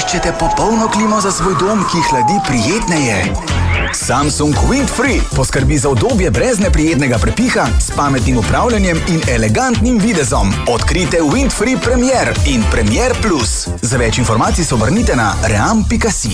Iščete popolno klimo za svoj dom, ki hladi prijetneje? Samsung Windfree poskrbi za udobje brez neprijetnega prepiha, s pametnim upravljanjem in elegantnim videzom. Odkrite Windfree Premier in Premier Plus. Za več informacij se obrnite na ream.si.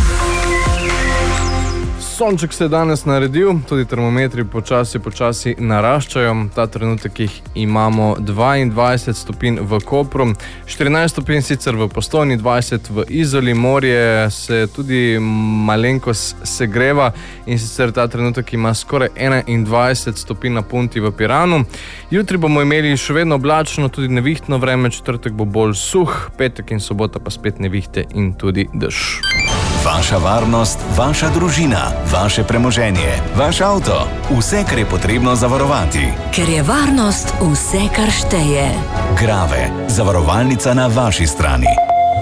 Sonček se je danes naredil, tudi termometri počasi naraščajo. Ta trenutek jih imamo 22 stopinj v Kopru, 14 stopinj sicer v Postojni, 20 v Izoli. Morje se tudi malenkost segreva in sicer ta trenutek ima skoraj 21 stopinj na Punti v Piranu. Jutri bomo imeli še vedno oblačno, tudi nevihtno vreme, četrtek bo bolj suh, petek in sobota pa spet nevihte in tudi dež. Vaša varnost, vaša družina, vaše premoženje, vaš avto, vse, kar je potrebno zavarovati. Ker je varnost vse, kar šteje. Grave, zavarovalnica na vaši strani.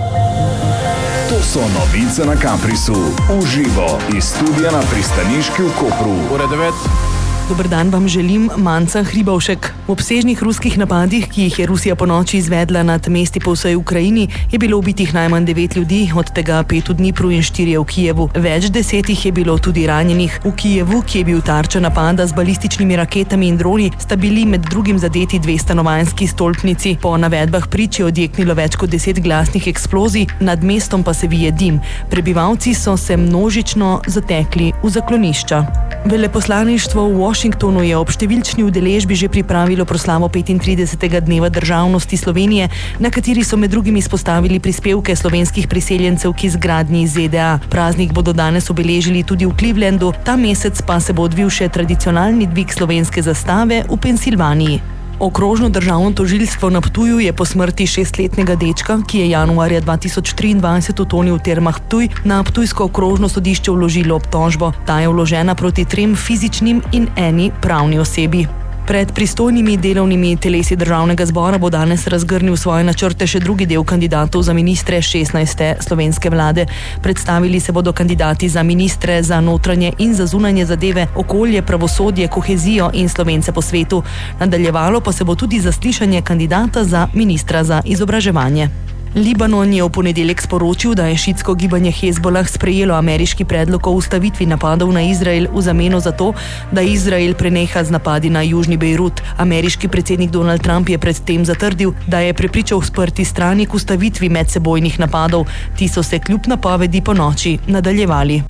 To so novice na Caprisu, v živo iz studia na pristaniški v Kopru. Ura 9. Dober dan vam želim, Manca Hribovšek. V obsežnih ruskih napadih, ki jih je Rusija ponoči izvedla nad mesti po vsej Ukrajini, je bilo ubitih najmanj 9 ljudi, od tega 5 v Dnipru in 4 v Kijevu. Več 10 je bilo tudi ranjenih. V Kijevu, ki je bil tarča napada z balističnimi raketami in droni, sta bili med drugim zadeti 2 stanovanjski stolpnici. Po navedbah prič je odjeknilo več kot 10 glasnih eksplozij, nad mestom pa se vije dim. Prebivalci so se množično zatekli v zaklonišča. Veleposlaništvo v Washingtonu je ob številčni udeležbi že pripravilo proslavo 35. dneva državnosti Slovenije, na kateri so med drugim izpostavili prispevke slovenskih priseljencev k izgradnji ZDA. Praznik bodo danes obeležili tudi v Clevelandu, ta mesec pa se bo odvil še tradicionalni dvig slovenske zastave v Pensilvaniji. Okrožno državno tožilstvo na Ptuju je po smrti 6-letnega dečka, ki je januarja 2023 utonil v termah Ptuj, na ptujsko okrožno sodišče vložilo obtožbo. Ta je vložena proti 3 fizičnim in 1 pravni osebi. Pred pristojnimi delovnimi telesi državnega zbora bo danes razgrnil svoje načrte še drugi del kandidatov za ministre 16. slovenske vlade. Predstavili se bodo kandidati za ministre za notranje in za zunanje zadeve, okolje, pravosodje, kohezijo in Slovence po svetu. Nadaljevalo pa se bo tudi zaslišanje kandidata za ministra za izobraževanje. Libanon je v ponedeljek sporočil, da je šiitsko gibanje Hezbolah sprejelo ameriški predlog o ustavitvi napadov na Izrael v zameno za to, da Izrael preneha z napadi na južni Bejrut. Ameriški predsednik Donald Trump je predtem zatrdil, da je prepričal sprti strani k ustavitvi medsebojnih napadov. Ti so se kljub napovedi po noči nadaljevali.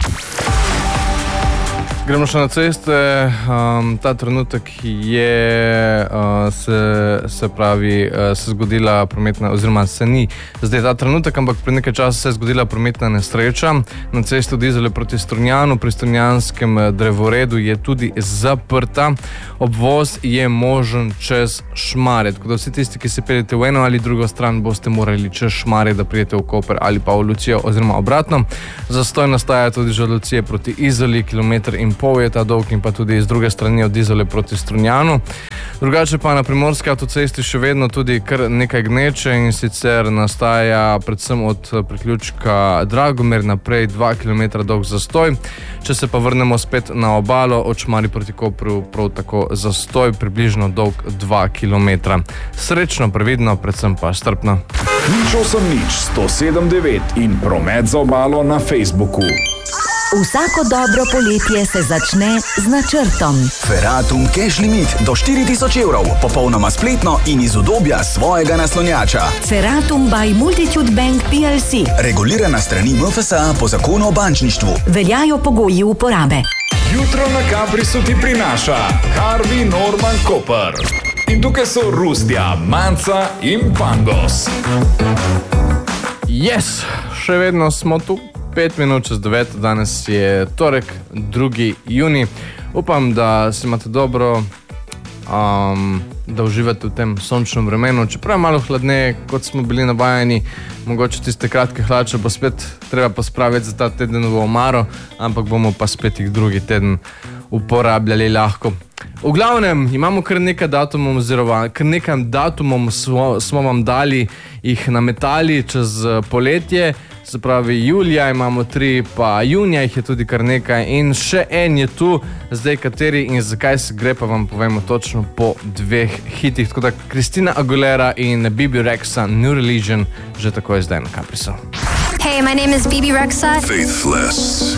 Gremo še na ceste. Ta trenutek se zgodila prometna, oziroma se ni zdaj ta trenutek, ampak pred nekaj časa se je zgodila prometna nesreča. Na cestu od Izole proti Strunjanu, pri strunjanskem drevoredu je tudi zaprta. Obvoz je možen čez Šmarje. Tako da vsi tisti, ki se peljete v eno ali drugo stran, boste morali čez Šmarje, da prijete v Koper ali pa v Lucijo, oziroma obratno. Zastoj nastaja tudi že od Lucije proti Izoli, 1,5 km je ta dolg, in pa tudi iz druge strani od Izole proti Strunjanu. Drugače pa na primorski avtocesti še vedno tudi kar nekaj gneče, in sicer nastaja predvsem od priključka Dragomer naprej 2 km dolg zastoj. Če se pa vrnemo spet na obalo, od Šmarij proti Kopru prav tako zastoj, približno dolg 2 km. Srečno, previdno, predvsem pa strpno. Nič 107.9 in promet za obalo na Facebooku. Vsako dobro poletje se začne z načrtom. Ferratum Cash Limit do 4.000 evrov, popolnoma spletno in iz udobja svojega naslonjača. Ferratum by Multitude Bank PLC. Regulirana strani MFSA po zakonu o bančništvu. Veljajo pogoji uporabe. Jutro na Caprisu ti prinaša Harvey Norman Koper. In tukaj so Rustja, Manca in Pangos. Yes, še vedno smo tu. 5 minut čez 9, danes je torek, 2. junij. Upam, da se imate dobro, da uživate v tem sončnem vremenu. Čeprav je malo hladneje, kot smo bili navajeni, mogoče tiste kratke hlače bo spet treba pospraviti za ta teden v omaro, ampak bomo pa spet jih drugi teden uporabljali lahko. V glavnem, imamo kar nekaj datumov, oziroma kar nekaj datumov smo vam dali, jih nametali čez poletje. Se pravi, julija imamo 3, pa junija jih je tudi kar nekaj, in še en je tu, zdaj kateri in zakaj se gre, pa vam povemo točno po 2 hitih. Tako da Christina Aguilera in Bibi Rexa, New Religion, že tako je zdaj na Caprisu. Hey, my name is Bibi Rexha. Faithless.